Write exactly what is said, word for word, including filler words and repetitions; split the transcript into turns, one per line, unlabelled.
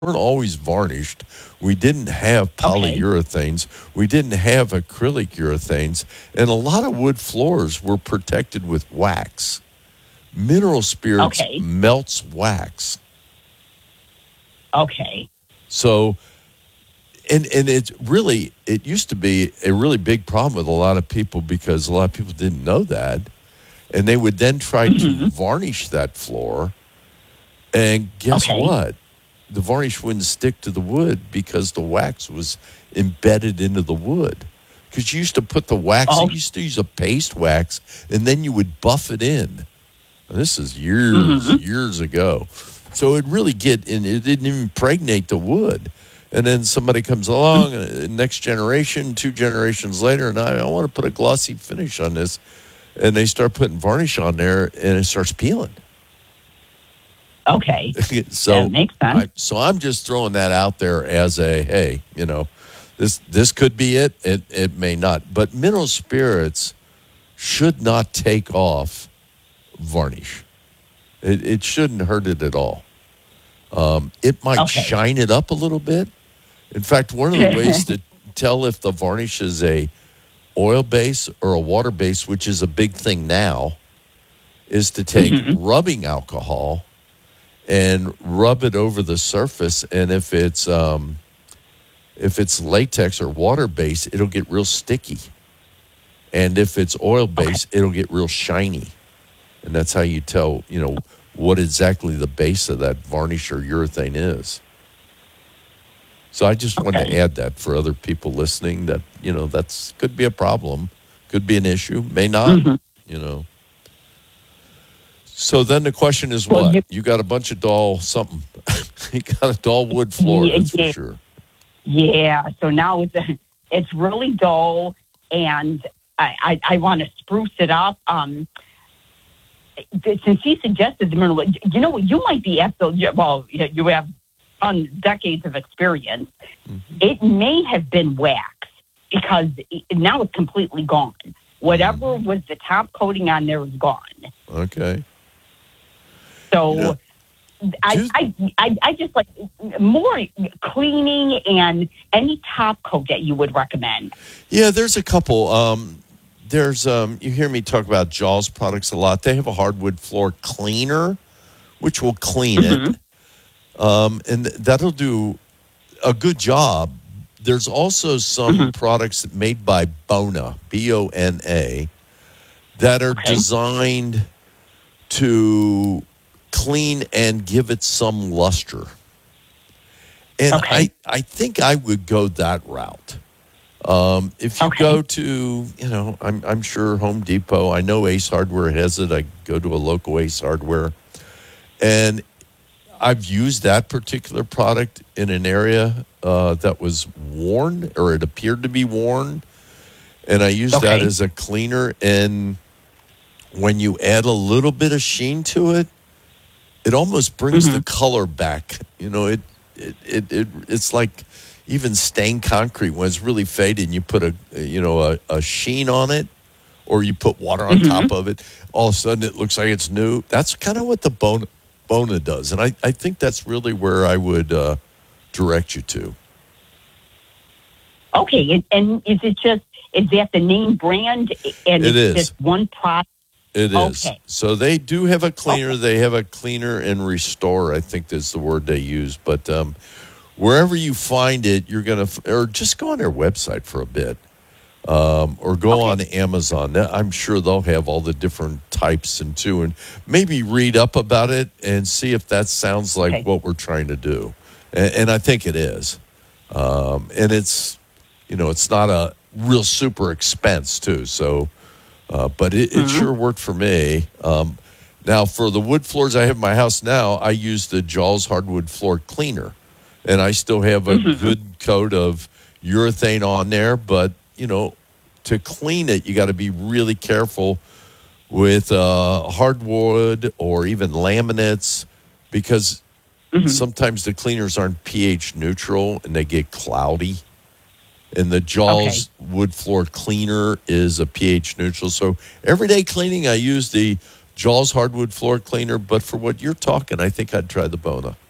weren't always varnished. We didn't have
Okay.
polyurethanes. We didn't have acrylic urethanes. And a lot of wood floors were protected with wax. Mineral spirits
Okay.
melts wax.
Okay.
So, and, and it's really, it used to be a really big problem with a lot of people because a lot of people didn't know that. And they would then try to
Hmm.
varnish that floor. And guess
Okay.
what? The varnish wouldn't stick to the wood because the wax was embedded into the wood. Because you used to put the wax,
Oh.
you used to use a paste wax, and then you would buff it in. And this is years,
Hmm.
years ago. So it really get, and it didn't even impregnate the wood. And then somebody comes along, uh, next generation, two generations later, and I, I want to put a glossy finish on this. And they start putting varnish on there, and it starts peeling.
Okay.
so
That makes sense.
I, so I'm just throwing that out there as a hey, you know, this this could be it. It it may not. But mineral spirits should not take off varnish. It it shouldn't hurt it at all. Um, it might
Okay.
shine it up a little bit. In fact, one of the ways to tell if the varnish is a oil base or a water base, which is a big thing now, is to take
Mhm.
rubbing alcohol and rub it over the surface. And if it's um, if it's latex or water based, it'll get real sticky. And if it's oil based, it'll get real shiny. And that's how you tell, you know, what exactly the base of that varnish or urethane is. So I just wanted to
Okay.
add that for other people listening that, you know, that's could be a problem, could be an issue, may not,
Mhm.
you know. So then the question is
Well,
what?
you,
You got a bunch of doll something. You got a doll wood floor,
yeah,
that's for
yeah,
sure.
yeah. So now it's it's really dull, and I I, I want to spruce it up. Um, th- since he suggested the mineral, you know what? You might be absolutely well. You you have um, decades of experience.
Mm-hmm.
It may have been wax because it, now it's completely gone. Whatever
Mm-hmm.
was the top coating on there is gone.
Okay.
So.
Yeah.
I,
Just,
I, I, I just like more cleaning and any top coat that you would recommend.
yeah, there's a couple. Um, there's um, you hear me talk about Jaws products a lot. They have a hardwood floor cleaner, which will clean it,
Mhm.
um, and that'll do a good job. There's also some
Mhm.
products made by Bona, B O N A, that are
Okay.
designed to clean and give it some luster. And
Okay.
I, I think I would go that route. Um, if you
Okay.
go to, you know, I'm, I'm sure Home Depot, I know Ace Hardware has it. I go to a local Ace Hardware. And I've used that particular product in an area uh, that was worn or it appeared to be worn. And I used that
Okay.
as a cleaner. And when you add a little bit of sheen to it, it almost brings the
Mhm.
color back. You know, it it, it it it's like even stained concrete when it's really faded and you put a you know a, a sheen on it or you put water on
Mhm.
top of it, all of a sudden it looks like it's new. That's kind of what the Bona, Bona does. And I, I think that's really where I would uh, direct you to.
Okay. And, and is it just is that the name brand and
It
it's
is.
just one product?
It is.
Okay.
So they do have a cleaner.
Okay.
They have a cleaner and restore, I think is the word they use. But um, wherever you find it, you're going to, or just go on their website for a bit um, or go
Okay.
on Amazon. I'm sure they'll have all the different types and too, and maybe read up about it and see if that sounds like
Okay.
what we're trying to do. And, and I think it is. Um, and it's, you know, it's not a real super expense too. So, uh, but it, it
Mhm.
sure worked for me. Um, now, for the wood floors I have in my house now, I use the Jaws hardwood floor cleaner, and I still have a
Mhm.
good coat of urethane on there. But you know, to clean it, you got to be really careful with uh, hardwood or even laminates because
Mhm.
sometimes the cleaners aren't pH neutral and they get cloudy. And the
Okay.
Jaws wood floor cleaner is a pH neutral. So everyday cleaning, I use the Jaws hardwood floor cleaner. But for what you're talking, I think I'd try the Bona.